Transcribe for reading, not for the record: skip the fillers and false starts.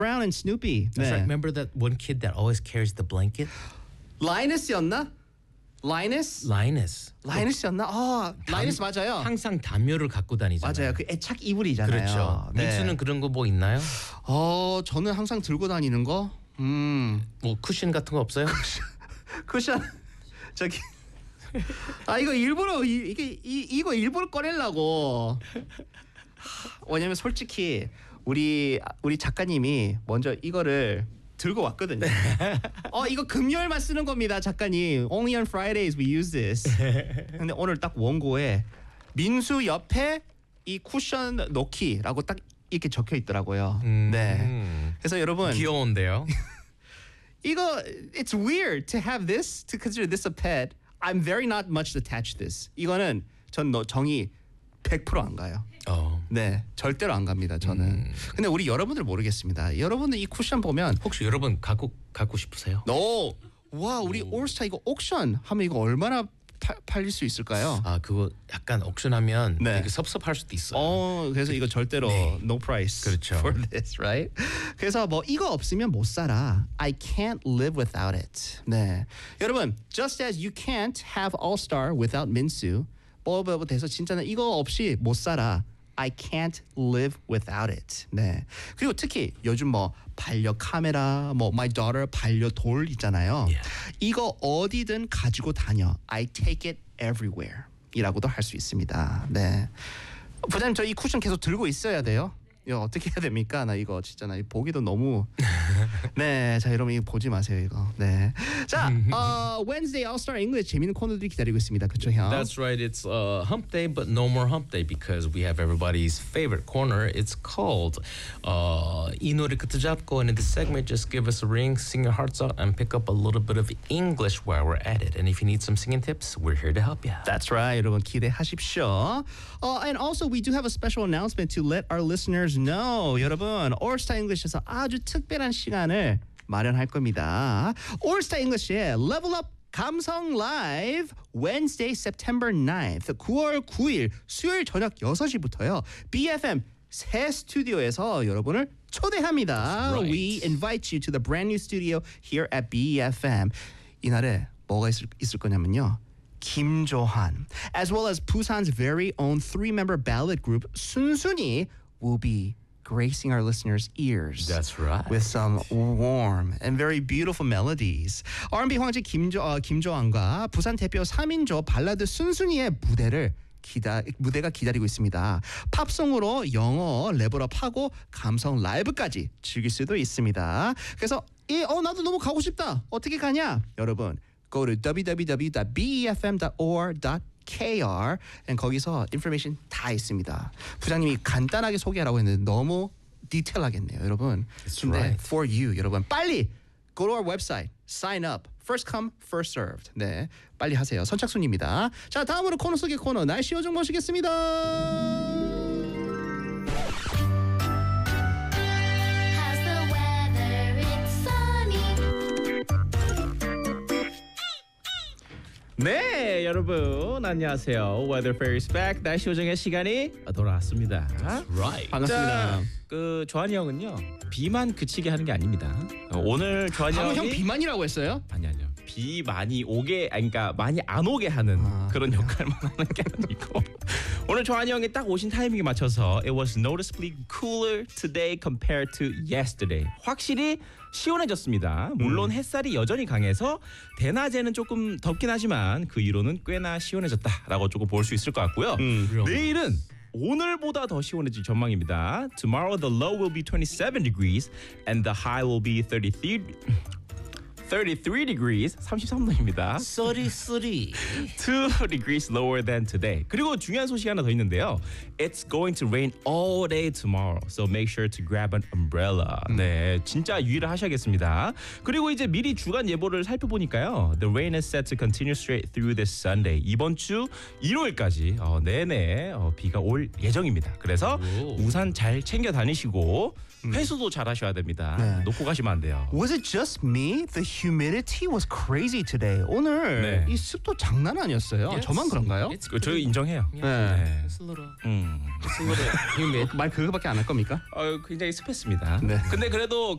Brown and Snoopy. That's right. Remember that one kid that always carries the blanket? 라이너스였나? 라이너스? 라이너스였나? 라이너스 맞아요. 항상 담요를 갖고 다니잖아요. 맞아요. 그 애착 이불이잖아요. 그렇죠. 민수는 그런 거 뭐 있나요? 저는 항상 들고 다니는 거. 뭐 쿠션 같은 거 없어요? 쿠션 저기 이거 일부러 이거 일부러 꺼내려고. 왜냐면 솔직히 우리 작가님이 먼저 이거를 들고 왔거든요. 이거 금요일만 쓰는 겁니다, 작가님. Only on Fridays we use this. 근데 오늘 딱 원고에 민수 옆에 이 쿠션 놓기라고 딱 이렇게 적혀 있더라고요. 네. 그래서 여러분 귀여운데요. 이거 it's weird to have this, to consider this a pet. I'm very not much attached to this. 이거는 전 정이 100% 안 가요. 네, 절대로 안 갑니다. 저는. 근데 우리 여러분들 모르겠습니다. 여러분들 이 쿠션 보면 혹시 여러분 갖고 싶으세요? 와, 우리 올스타 이거 옥션 하면 이거 얼마나 팔릴 수 있을까요? 그거 약간 옥션하면 네. 되게 섭섭할 수도 있어요. 그래서 이거 절대로 no price 그렇죠. for this, right? 그래서 뭐 이거 없으면 못 살아. I can't live without it. 네, 여러분, just as you can't have All Star without Minsu, 뭐 돼서 진짜는 이거 없이 못 살아. I can't live without it. 네. 그리고 특히 요즘 뭐 반려 카메라, 뭐 my daughter 반려 돌 있잖아요. Yeah. 이거 어디든 가지고 다녀. I take it everywhere. 이라고도 할 수 있습니다. 네. 부장님, 저 이 쿠션 계속 들고 있어야 돼요. 이거 어떻게 해야 됩니까? 나 이거 진짜 나 보기도 너무 네, 자 여러분 이거 보지 마세요 이거. 네, 자 Wednesday All Star English 재밌는 코너들이 기다리고 있습니다. 그렇죠, 형? That's right. It's Hump Day, but no more Hump Day because we have everybody's favorite corner. It's called 이 노래 끝을 잡고, and in this segment, just give us a ring, sing your hearts out, and pick up a little bit of English while we're at it. And if you need some singing tips, we're here to help you. That's right, 여러분 기대하십시오. And also we do have a special announcement to let our listeners know. 여러분, All Star English에서 아주 특별한 시간을 마련할 겁니다. All Star English의 Level Up 감성 라이브 Wednesday, September 9th, 9월 9일 수요일 저녁 6시부터요. BFM 새 스튜디오에서 여러분을 초대합니다. Right. We invite you to the brand new studio here at BFM. 이날에 뭐가 있을 거냐면요. 김조한, as well as Busan's very own 3-member ballad group 순순이 will be gracing our listeners' ears. That's right. With some warm and very beautiful melodies. R&B 황제 김조한과 부산 대표 3인조 발라드 순순이의 무대가 기다리고 있습니다. 팝송으로 영어 레벨업하고 감성 라이브까지 즐길 수도 있습니다. 그래서 나도 너무 가고 싶다. 어떻게 가냐? 여러분, go to www.befm.or.kr and 거기서 information 다 있습니다. 부장님이 간단하게 소개하라고 했는데 너무 디테일하겠네요, 여러분. 근데 right. for you, 여러분 빨리 go to our website, sign up. First come, first served. 네, 빨리 하세요. 선착순입니다. 자, 다음으로 코너 속의 코너 날씨 요정 모시겠습니다. 네, 여러분 안녕하세요. Weather Fairy's back. 날씨 요정의 시간이 돌아왔습니다. Right. 반갑습니다. 조한이 형은요, 비만 그치게 하는 게 아닙니다. 오늘 조한이 방금 형 형이 비만이라고 했어요? 아니요. 비 많이 오게, 그러니까 많이 안 오게 하는 그런 역할만 하는 게 아니고, 오늘 조한이 형이 딱 오신 타이밍에 맞춰서 it was noticeably cooler today compared to yesterday. 확실히 시원해졌습니다. 물론 햇살이 여전히 강해서 대낮에는 조금 덥긴 하지만 그 이후로는 꽤나 시원해졌다라고 조금 볼 수 있을 것 같고요. 내일은 오늘보다 더 시원해질 전망입니다. Tomorrow the low will be 27 degrees and the high will be 33 degrees, 33도입니다. 33. 2 degrees lower than today. 그리고 중요한 소식이 하나 더 있는데요. It's going to rain all day tomorrow. So make sure to grab an umbrella. 네, 진짜 유의를 하셔야겠습니다. 그리고 이제 미리 주간 예보를 살펴보니까요. The rain is set to continue straight through this Sunday. 이번 주 일요일까지 내내 비가 올 예정입니다. 그래서 우산 잘 챙겨 다니시고 회수도 잘 하셔야 됩니다. 네. 놓고 가시면 안 돼요. Was it just me? The humidity was crazy today. 오늘 네. 이 습도 장난 아니었어요. 저만 그런가요? 저 인정해요. 네. It's a little humid. 말 그거밖에 안 할 겁니까? 굉장히 습했습니다. 네. 근데 그래도